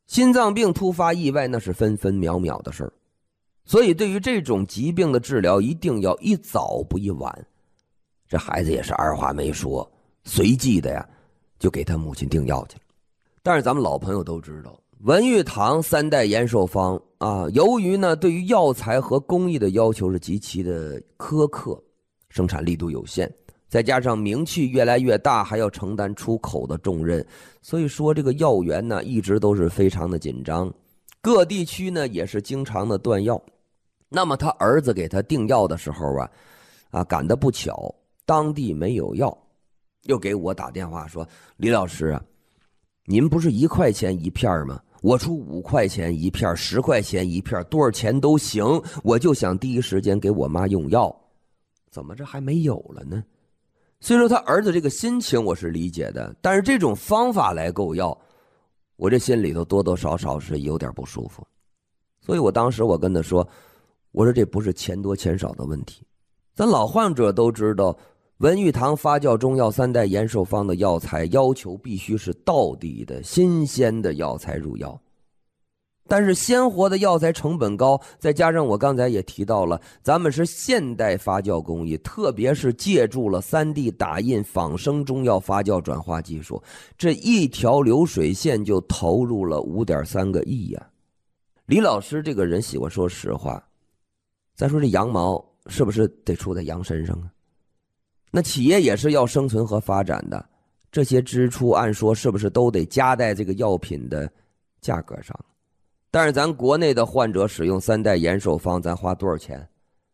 心脏病突发意外那是分分秒秒的事儿，所以对于这种疾病的治疗一定要一早不一晚。这孩子也是二话没说，随即的呀就给他母亲订药去了。但是咱们老朋友都知道，文玉堂3代延寿方啊，由于呢对于药材和工艺的要求是极其的苛刻，生产力度有限，再加上名气越来越大，还要承担出口的重任，所以说这个药源呢一直都是非常的紧张，各地区呢也是经常的断药。那么他儿子给他订药的时候赶得不巧，当地没有药，又给我打电话说，李老师啊，您不是1块钱一片吗？我出5块钱一片，10块钱一片，多少钱都行，我就想第一时间给我妈用药，怎么这还没有了呢？虽说他儿子这个心情我是理解的，但是这种方法来购药，我这心里头多多少少是有点不舒服。所以我当时我跟他说，我说这不是钱多钱少的问题，咱老患者都知道，文玉堂发酵中药3代延寿方的药材要求必须是道地的新鲜的药材入药，但是鲜活的药材成本高，再加上我刚才也提到了，咱们是现代发酵工艺，特别是借助了3D 打印仿生中药发酵转化技术，这一条流水线就投入了5.3个亿呀。李老师这个人喜欢说实话，再说这羊毛是不是得出在羊身上啊？那企业也是要生存和发展的，这些支出按说是不是都得加在这个药品的价格上？但是咱国内的患者使用3代延寿方，咱花多少钱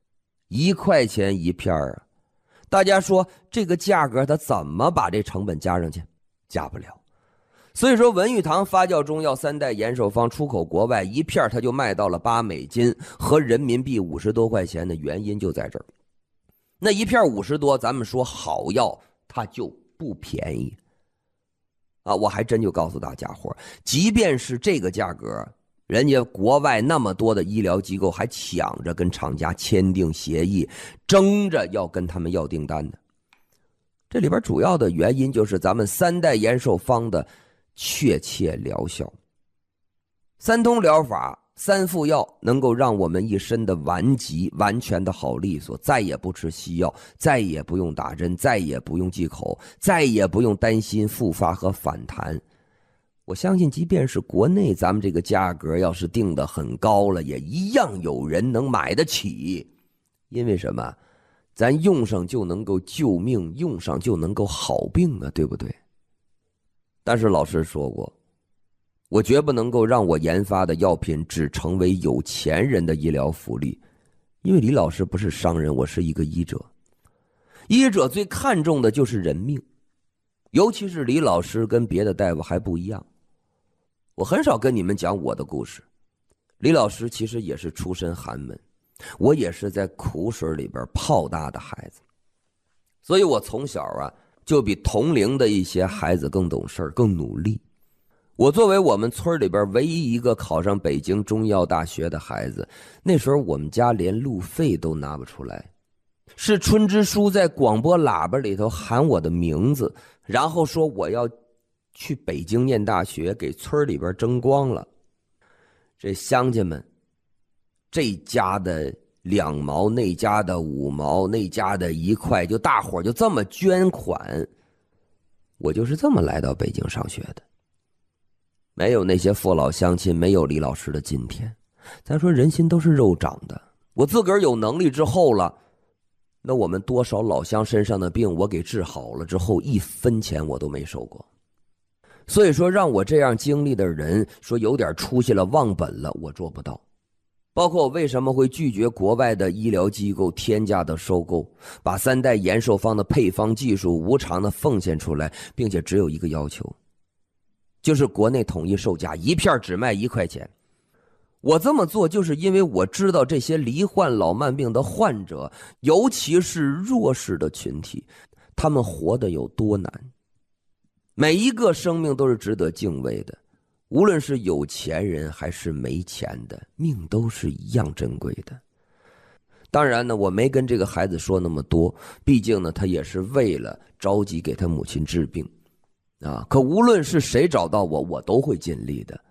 ？1块钱一片啊！大家说这个价格他怎么把这成本加上去？加不了。所以说文玉堂发酵中药3代延寿方出口国外，一片它就卖到了8美金，和人民币50多块钱的原因就在这儿。那一片50多，咱们说好药它就不便宜啊！我还真就告诉大家伙，即便是这个价格，人家国外那么多的医疗机构还抢着跟厂家签订协议，争着要跟他们要订单的。这里边主要的原因就是咱们3代延寿方的确切疗效。3通疗法3副药能够让我们一身的顽疾完全的好利索，再也不吃西药，再也不用打针，再也不用忌口，再也不用担心复发和反弹。我相信即便是国内咱们这个价格要是定得很高了，也一样有人能买得起。因为什么？咱用上就能够救命，用上就能够好病啊，对不对？但是老师说过，我绝不能够让我研发的药品只成为有钱人的医疗福利，因为李老师不是商人，我是一个医者。医者最看重的就是人命，尤其是李老师跟别的大夫还不一样。我很少跟你们讲我的故事，李老师其实也是出身寒门，我也是在苦水里边泡大的孩子，所以我从小就比同龄的一些孩子更懂事更努力。我作为我们村里边唯一一个考上北京中医药大学的孩子，那时候我们家连路费都拿不出来，是春之书在广播喇叭里头喊我的名字，然后说我要去北京念大学，给村里边争光了。这乡亲们，这家的2毛，那家的5毛，那家的1块，就大伙就这么捐款，我就是这么来到北京上学的。没有那些父老乡亲，没有李老师的今天。咱说人心都是肉长的，我自个儿有能力之后了，那我们多少老乡身上的病我给治好了之后，1分钱我都没收过。所以说让我这样经历的人说有点出息了，忘本了，我做不到。包括我为什么会拒绝国外的医疗机构天价的收购，把3代延寿方的配方技术无偿的奉献出来，并且只有一个要求，就是国内统一售价，一片只卖1块钱。我这么做就是因为我知道这些罹患老慢病的患者，尤其是弱势的群体，他们活得有多难。每一个生命都是值得敬畏的，无论是有钱人还是没钱的，命都是一样珍贵的。当然呢，我没跟这个孩子说那么多，毕竟呢，他也是为了着急给他母亲治病啊。可无论是谁找到我，我都会尽力的